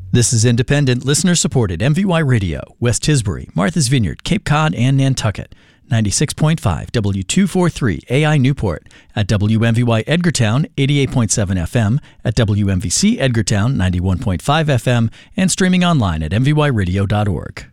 This is independent, listener-supported MVY Radio, West Tisbury, Martha's Vineyard, Cape Cod, and Nantucket. 96.5 W243 AI Newport, at WMVY Edgartown 88.7 FM, at WMVC Edgartown 91.5 FM, and streaming online at mvyradio.org.